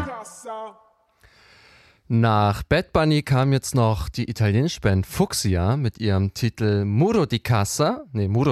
Nach Bad Bunny kam jetzt noch die italienische Band Fuchsia mit ihrem Titel Muro di Casse,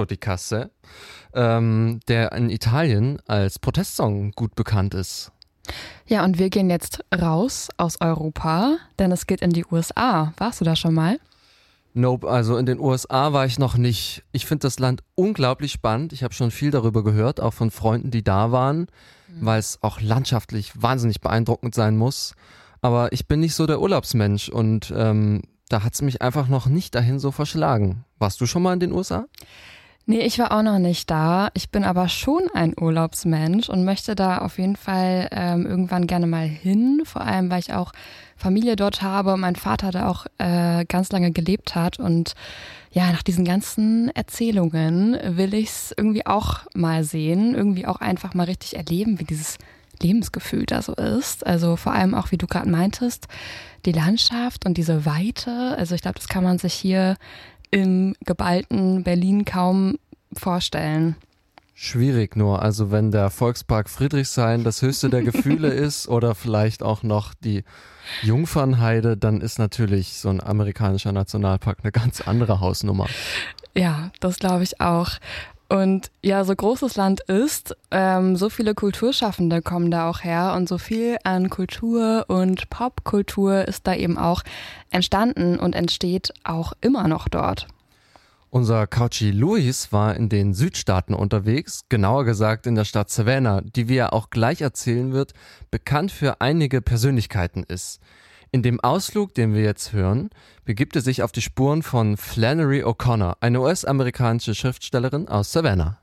der in Italien als Protestsong gut bekannt ist. Ja, und wir gehen jetzt raus aus Europa, denn es geht in die USA. Warst du da schon mal? Nope, also in den USA war ich noch nicht. Ich finde das Land unglaublich spannend. Ich habe schon viel darüber gehört, auch von Freunden, die da waren, weil es auch landschaftlich wahnsinnig beeindruckend sein muss. Aber ich bin nicht so der Urlaubsmensch und da hat es mich einfach noch nicht dahin so verschlagen. Warst du schon mal in den USA? Nee, ich war auch noch nicht da. Ich bin aber schon ein Urlaubsmensch und möchte da auf jeden Fall irgendwann gerne mal hin. Vor allem, weil ich auch Familie dort habe und mein Vater da auch ganz lange gelebt hat. Und ja, nach diesen ganzen Erzählungen will ich es irgendwie auch mal sehen. Irgendwie auch einfach mal richtig erleben, wie dieses Lebensgefühl da so ist. Also vor allem auch, wie du gerade meintest, die Landschaft und diese Weite. Also ich glaube, das kann man sich hier im geballten Berlin kaum vorstellen. Schwierig nur, also wenn der Volkspark Friedrichshain das höchste der Gefühle ist oder vielleicht auch noch die Jungfernheide, dann ist natürlich so ein amerikanischer Nationalpark eine ganz andere Hausnummer. Ja, das glaube ich auch. Und ja, so groß das Land ist, so viele Kulturschaffende kommen da auch her und so viel an Kultur und Popkultur ist da eben auch entstanden und entsteht auch immer noch dort. Unser Couchy Luis war in den Südstaaten unterwegs, genauer gesagt in der Stadt Savannah, die, wie er auch gleich erzählen wird, bekannt für einige Persönlichkeiten ist. In dem Ausflug, den wir jetzt hören, begibt er sich auf die Spuren von Flannery O'Connor, eine US-amerikanische Schriftstellerin aus Savannah.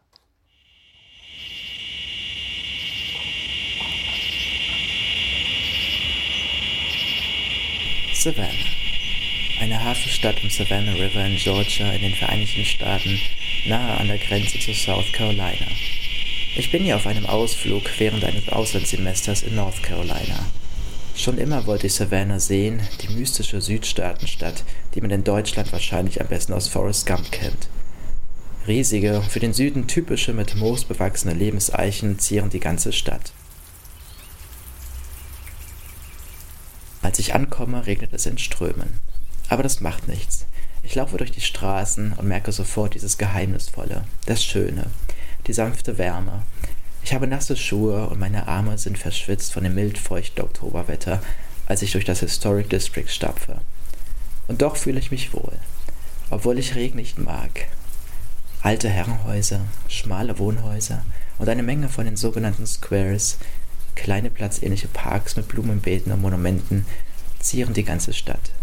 Savannah. Eine Hafenstadt am Savannah River in Georgia in den Vereinigten Staaten, nahe an der Grenze zu South Carolina. Ich bin hier auf einem Ausflug während eines Auslandssemesters in North Carolina. Schon immer wollte ich Savannah sehen, die mystische Südstaatenstadt, die man in Deutschland wahrscheinlich am besten aus Forrest Gump kennt. Riesige, für den Süden typische mit Moos bewachsene Lebenseichen zieren die ganze Stadt. Als ich ankomme, regnet es in Strömen. Aber das macht nichts. Ich laufe durch die Straßen und merke sofort dieses Geheimnisvolle, das Schöne, die sanfte Wärme. Ich habe nasse Schuhe und meine Arme sind verschwitzt von dem mild-feuchten Oktoberwetter, als ich durch das Historic District stapfe. Und doch fühle ich mich wohl, obwohl ich Regen nicht mag. Alte Herrenhäuser, schmale Wohnhäuser und eine Menge von den sogenannten Squares, kleine platzähnliche Parks mit Blumenbeeten und Monumenten, zieren die ganze Stadt.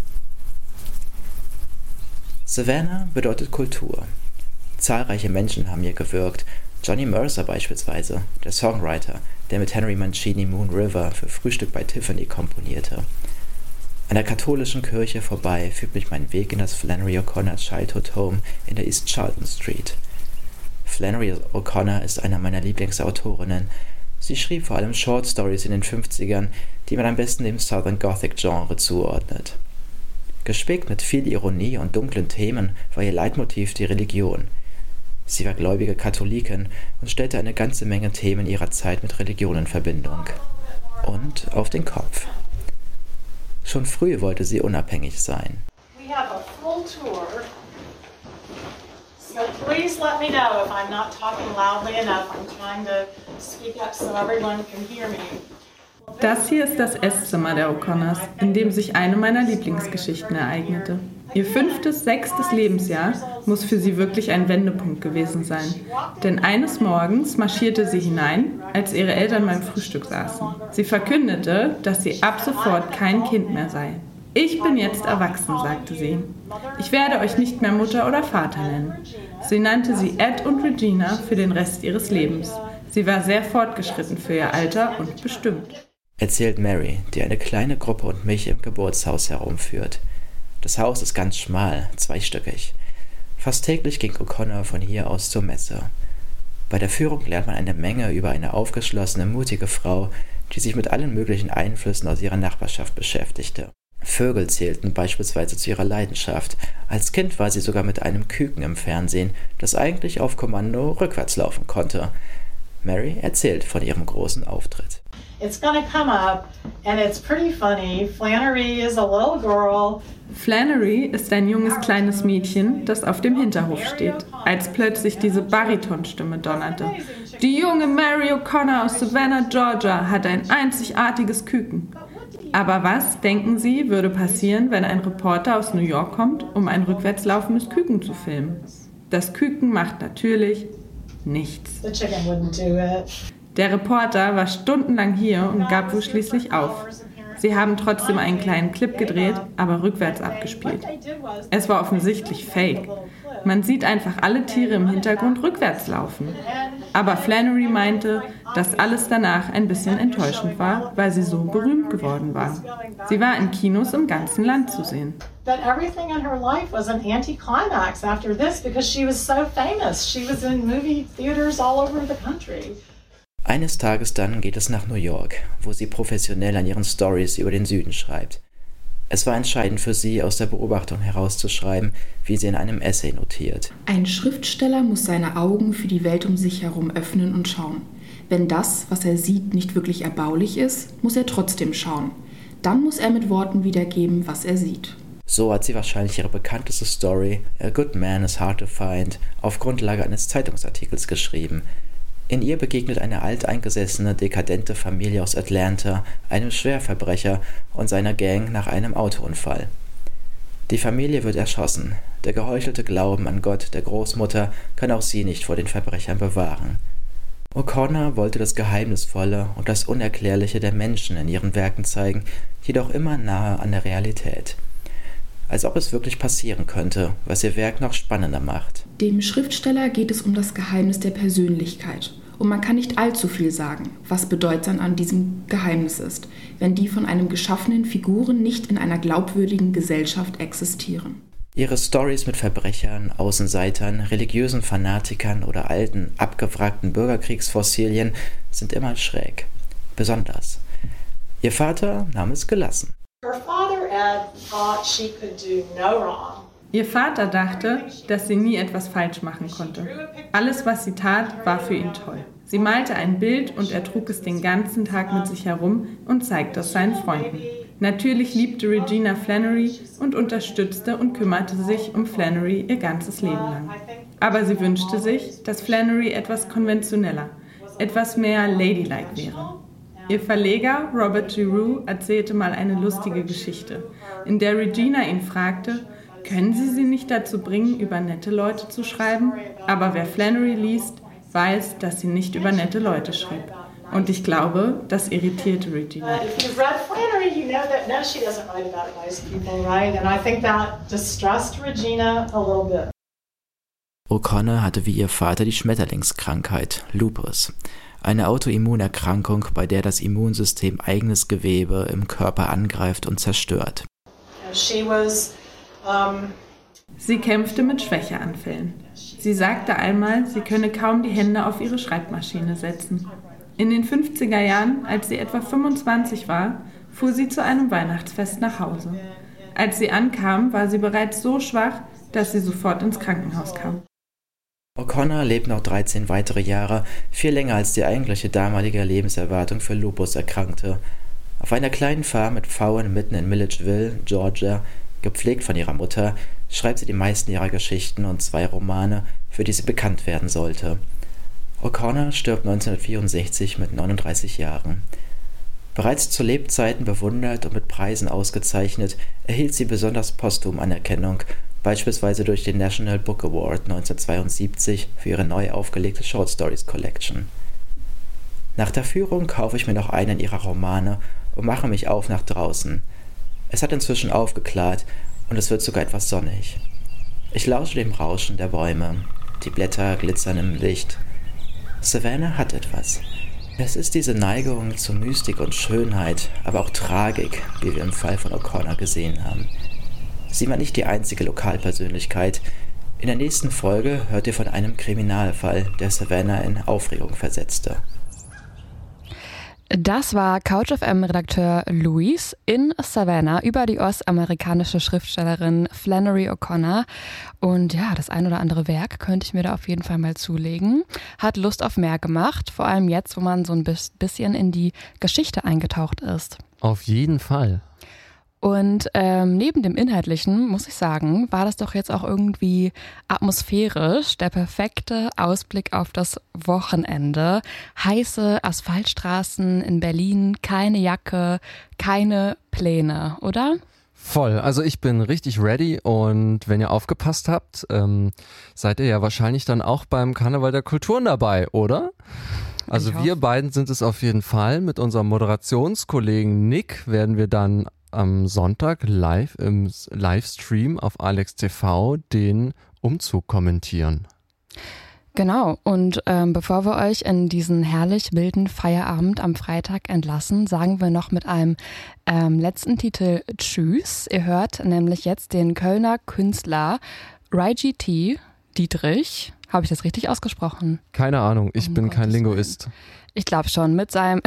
Savannah bedeutet Kultur. Zahlreiche Menschen haben hier gewirkt. Johnny Mercer beispielsweise, der Songwriter, der mit Henry Mancini Moon River für Frühstück bei Tiffany komponierte. An der katholischen Kirche vorbei führt mich mein Weg in das Flannery O'Connor Childhood Home in der East Charlton Street. Flannery O'Connor ist einer meiner Lieblingsautorinnen. Sie schrieb vor allem Short Stories in den 50ern, die man am besten dem Southern Gothic Genre zuordnet. Gespickt mit viel Ironie und dunklen Themen war ihr Leitmotiv die Religion. Sie war gläubige Katholikin und stellte eine ganze Menge Themen ihrer Zeit mit Religion in Verbindung. Und auf den Kopf. Schon früh wollte sie unabhängig sein. We have a full tour. So please let me know if I'm not talking loudly enough. I'm trying to speak up so everyone can hear me. Das hier ist das Esszimmer der O'Connors, in dem sich eine meiner Lieblingsgeschichten ereignete. Ihr 5., 6. Lebensjahr muss für sie wirklich ein Wendepunkt gewesen sein. Denn eines Morgens marschierte sie hinein, als ihre Eltern beim Frühstück saßen. Sie verkündete, dass sie ab sofort kein Kind mehr sei. »Ich bin jetzt erwachsen«, sagte sie. »Ich werde euch nicht mehr Mutter oder Vater nennen.« Sie nannte sie Ed und Regina für den Rest ihres Lebens. Sie war sehr fortgeschritten für ihr Alter und bestimmt. Erzählt Mary, die eine kleine Gruppe und mich im Geburtshaus herumführt. Das Haus ist ganz schmal, zweistöckig. Fast täglich ging O'Connor von hier aus zur Messe. Bei der Führung lernt man eine Menge über eine aufgeschlossene, mutige Frau, die sich mit allen möglichen Einflüssen aus ihrer Nachbarschaft beschäftigte. Vögel zählten beispielsweise zu ihrer Leidenschaft. Als Kind war sie sogar mit einem Küken im Fernsehen, das eigentlich auf Kommando rückwärts laufen konnte. Mary erzählt von ihrem großen Auftritt. it's going to come up, and it's pretty funny. Flannery is a little girl. Flannery ist ein junges kleines Mädchen, das auf dem Hinterhof steht, als plötzlich diese Baritonstimme donnerte. Die junge Mary O'Connor aus Savannah, Georgia, hat ein einzigartiges Küken. Aber was, denken Sie, würde passieren, wenn ein Reporter aus New York kommt, um ein rückwärts laufendes Küken zu filmen? Das Küken macht natürlich nichts. The chicken wouldn't do it. Der Reporter war stundenlang hier und gab wohl schließlich auf. Sie haben trotzdem einen kleinen Clip gedreht, aber rückwärts abgespielt. Es war offensichtlich fake. Man sieht einfach alle Tiere im Hintergrund rückwärts laufen. Aber Flannery meinte, dass alles danach ein bisschen enttäuschend war, weil sie so berühmt geworden war. Sie war in Kinos im ganzen Land zu sehen. But everything in her life was an anticlimax after this because she was so famous. She was in movie theaters all over the country. Eines Tages dann geht es nach New York, wo sie professionell an ihren Stories über den Süden schreibt. Es war entscheidend für sie, aus der Beobachtung herauszuschreiben, wie sie in einem Essay notiert. Ein Schriftsteller muss seine Augen für die Welt um sich herum öffnen und schauen. Wenn das, was er sieht, nicht wirklich erbaulich ist, muss er trotzdem schauen. Dann muss er mit Worten wiedergeben, was er sieht. So hat sie wahrscheinlich ihre bekannteste Story A Good Man is Hard to Find auf Grundlage eines Zeitungsartikels geschrieben. In ihr begegnet eine alteingesessene, dekadente Familie aus Atlanta einem Schwerverbrecher und seiner Gang nach einem Autounfall. Die Familie wird erschossen. Der geheuchelte Glauben an Gott der Großmutter kann auch sie nicht vor den Verbrechern bewahren. O'Connor wollte das Geheimnisvolle und das Unerklärliche der Menschen in ihren Werken zeigen, jedoch immer nahe an der Realität. Als ob es wirklich passieren könnte, was ihr Werk noch spannender macht. Dem Schriftsteller geht es um das Geheimnis der Persönlichkeit. Und man kann nicht allzu viel sagen, was bedeutsam an diesem Geheimnis ist, wenn die von einem geschaffenen Figuren nicht in einer glaubwürdigen Gesellschaft existieren. Ihre Stories mit Verbrechern, Außenseitern, religiösen Fanatikern oder alten, abgewrackten Bürgerkriegsfossilien sind immer schräg. Besonders. Ihr Vater nahm es gelassen. Her father, Ed, thought she could do no wrong. Ihr Vater dachte, dass sie nie etwas falsch machen konnte. Alles, was sie tat, war für ihn toll. Sie malte ein Bild und er trug es den ganzen Tag mit sich herum und zeigte es seinen Freunden. Natürlich liebte Regina Flannery und unterstützte und kümmerte sich um Flannery ihr ganzes Leben lang. Aber sie wünschte sich, dass Flannery etwas konventioneller, etwas mehr ladylike wäre. Ihr Verleger Robert Giroux erzählte mal eine lustige Geschichte, in der Regina ihn fragte, können Sie sie nicht dazu bringen, über nette Leute zu schreiben? Aber wer Flannery liest, weiß, dass sie nicht über nette Leute schrieb. Und ich glaube, das irritierte Regina. If you've read Flannery, you know that no, she doesn't write about nice people, right? And I think that distressed Regina a little bit. O'Connor hatte wie ihr Vater die Schmetterlingskrankheit, Lupus. Eine Autoimmunerkrankung, bei der das Immunsystem eigenes Gewebe im Körper angreift und zerstört. Sie kämpfte mit Schwächeanfällen. Sie sagte einmal, sie könne kaum die Hände auf ihre Schreibmaschine setzen. In den 50er Jahren, als sie etwa 25 war, fuhr sie zu einem Weihnachtsfest nach Hause. Als sie ankam, war sie bereits so schwach, dass sie sofort ins Krankenhaus kam. O'Connor lebt noch 13 weitere Jahre, viel länger als die eigentliche damalige Lebenserwartung für Lupus erkrankte. Auf einer kleinen Farm mit Pfauen mitten in Milledgeville, Georgia, gepflegt von ihrer Mutter, schreibt sie die meisten ihrer Geschichten und 2 Romane, für die sie bekannt werden sollte. O'Connor stirbt 1964 mit 39 Jahren. Bereits zu Lebzeiten bewundert und mit Preisen ausgezeichnet, erhielt sie besonders posthum Anerkennung, beispielsweise durch den National Book Award 1972 für ihre neu aufgelegte Short Stories Collection. Nach der Führung kaufe ich mir noch einen ihrer Romane und mache mich auf nach draußen. Es hat inzwischen aufgeklärt und es wird sogar etwas sonnig. Ich lausche dem Rauschen der Bäume, die Blätter glitzern im Licht. Savannah hat etwas. Es ist diese Neigung zu Mystik und Schönheit, aber auch Tragik, wie wir im Fall von O'Connor gesehen haben. Sie war nicht die einzige Lokalpersönlichkeit. In der nächsten Folge hört ihr von einem Kriminalfall, der Savannah in Aufregung versetzte. Das war CouchFM-Redakteur Luis in Savannah über die ostamerikanische Schriftstellerin Flannery O'Connor. Und ja, das ein oder andere Werk könnte ich mir da auf jeden Fall mal zulegen. Hat Lust auf mehr gemacht, vor allem jetzt, wo man so ein bisschen in die Geschichte eingetaucht ist. Auf jeden Fall. Und neben dem Inhaltlichen, muss ich sagen, war das doch jetzt auch irgendwie atmosphärisch der perfekte Ausblick auf das Wochenende. Heiße Asphaltstraßen in Berlin, keine Jacke, keine Pläne, oder? Voll, also ich bin richtig ready und wenn ihr aufgepasst habt, seid ihr ja wahrscheinlich dann auch beim Karneval der Kulturen dabei, oder? Also wir beiden sind es auf jeden Fall. Mit unserem Moderationskollegen Nick werden wir dann am Sonntag live im Livestream auf Alex TV den Umzug kommentieren. Genau, und bevor wir euch in diesen herrlich wilden Feierabend am Freitag entlassen, sagen wir noch mit einem letzten Titel Tschüss. Ihr hört nämlich jetzt den Kölner Künstler Raiji T. Dietrich. Habe ich das richtig ausgesprochen? Keine Ahnung, ich bin kein Linguist. Ich glaube schon, mit seinem...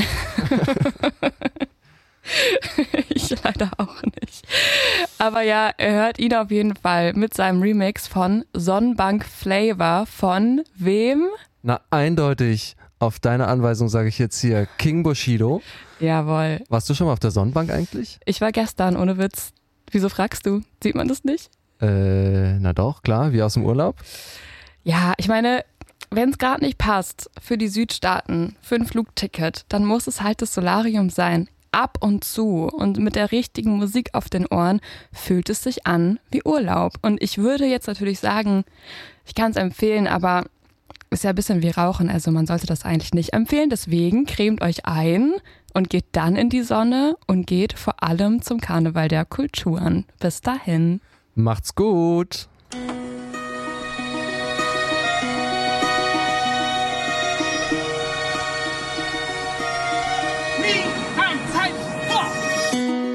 Ich leider auch nicht. Aber ja, ihr hört ihn auf jeden Fall mit seinem Remix von Sonnenbank Flavor von wem? Na, eindeutig. Auf deine Anweisung sage ich jetzt hier King Bushido. Jawohl. Warst du schon mal auf der Sonnenbank eigentlich? Ich war gestern, ohne Witz. Wieso fragst du? Sieht man das nicht? Na doch, klar, wie aus dem Urlaub. Ja, ich meine, wenn es gerade nicht passt für die Südstaaten, für ein Flugticket, dann muss es halt das Solarium sein. Ab und zu und mit der richtigen Musik auf den Ohren fühlt es sich an wie Urlaub. Und ich würde jetzt natürlich sagen, ich kann es empfehlen, aber ist ja ein bisschen wie Rauchen, also man sollte das eigentlich nicht empfehlen. Deswegen cremt euch ein und geht dann in die Sonne und geht vor allem zum Karneval der Kulturen. Bis dahin. Macht's gut.